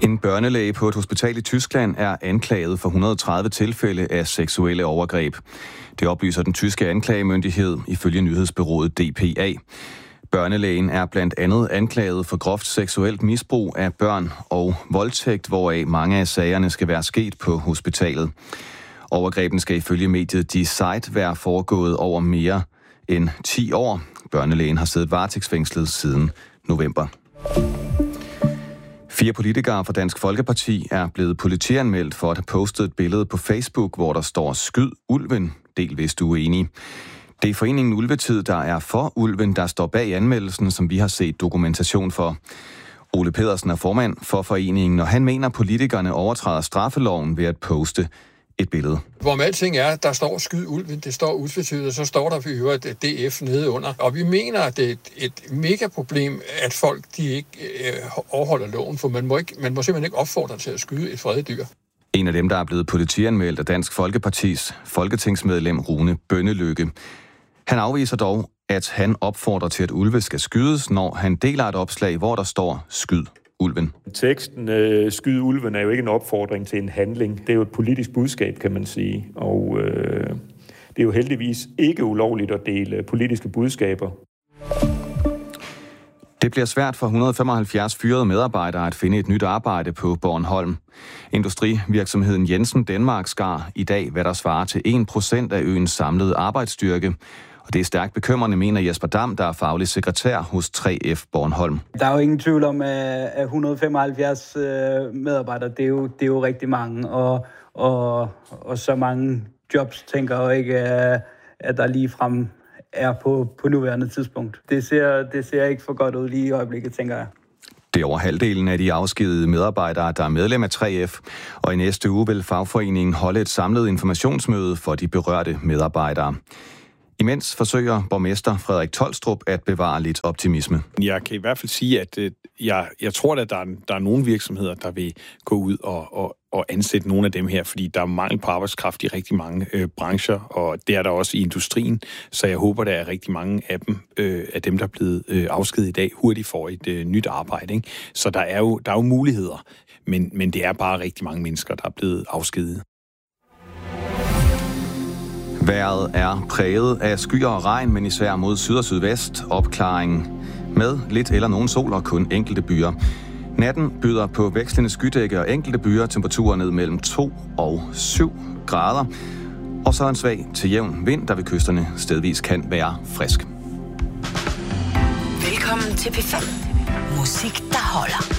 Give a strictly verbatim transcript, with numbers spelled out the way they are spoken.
En børnelæge på et hospital i Tyskland er anklaget for et hundrede og tredive tilfælde af seksuelle overgreb. Det oplyser den tyske anklagemyndighed ifølge nyhedsbureauet D P A. Børnelægen er blandt andet anklaget for groft seksuelt misbrug af børn og voldtægt, hvoraf mange af sagerne skal være sket på hospitalet. Overgreben skal ifølge mediet Die Zeit være foregået over mere end ti år. Børnelægen har siddet varetægtsfængslet siden november. Fire politikere fra Dansk Folkeparti er blevet politianmeldt for at have postet et billede på Facebook, hvor der står "Skyd ulven, del hvis du er enig". Det er foreningen Ulvetid, der er for ulven, der står bag anmeldelsen, som vi har set dokumentation for. Ole Pedersen er formand for foreningen, og han mener, at politikerne overtræder straffeloven ved at poste et billede. Hvor med alting er, der står "Skyd ulven", det står utvetydigt, og så står der for øvrigt D F nede under. Og vi mener, at det er et, et mega problem, at folk de ikke øh, overholder loven, for man må, ikke, man må simpelthen ikke opfordre til at skyde et fredet dyr. En af dem, der er blevet politianmeldt, er Dansk Folkepartis folketingsmedlem Rune Bønnelykke. Han afviser dog, at han opfordrer til, at ulve skal skydes, når han deler et opslag, hvor der står "Skyd ulven". Teksten øh, "Skyd ulven" er jo ikke en opfordring til en handling. Det er jo et politisk budskab, kan man sige. Og øh, det er jo heldigvis ikke ulovligt at dele politiske budskaber. Det bliver svært for et hundrede og femoghalvfjerds fyrede medarbejdere at finde et nyt arbejde på Bornholm. Industrivirksomheden Jensen Denmark skar i dag, hvad der svarer til en procent af øens samlede arbejdsstyrke. Og det er stærkt bekymrende, mener Jesper Dam, der er faglig sekretær hos tre F Bornholm. Der er jo ingen tvivl om, at et hundrede og femoghalvfjerds medarbejdere, det er jo, det er jo rigtig mange. Og, og, og så mange jobs, tænker jeg ikke, at der ligefrem er på, på nuværende tidspunkt. Det ser, det ser ikke for godt ud lige i øjeblikket, tænker jeg. Det er over halvdelen af de afskedede medarbejdere, der er medlem af tre F, og i næste uge vil fagforeningen holde et samlet informationsmøde for de berørte medarbejdere. Imens forsøger borgmester Frederik Tolstrup at bevare lidt optimisme. Jeg kan i hvert fald sige, at øh, jeg, jeg tror, at der er, der er nogle virksomheder, der vil gå ud og, og, og ansætte nogle af dem her, fordi der er mangel på arbejdskraft i rigtig mange øh, brancher, og det er der også i industrien. Så jeg håber, der er rigtig mange af dem, øh, af dem der er blevet øh, afskediget i dag, hurtigt får et øh, nyt arbejde. Ikke? Så der er, jo, der er jo muligheder, men, men det er bare rigtig mange mennesker, der er blevet afskediget. Vejret er præget af skyer og regn, men især mod syd og sydvest. Opklaring med lidt eller nogen sol og kun enkelte byer. Natten byder på vekslende skydække og enkelte byer, temperaturer ned mellem to og syv grader. Og så en svag til jævn vind, der ved kysterne stedvis kan være frisk. Velkommen til P fem. Musik, der holder.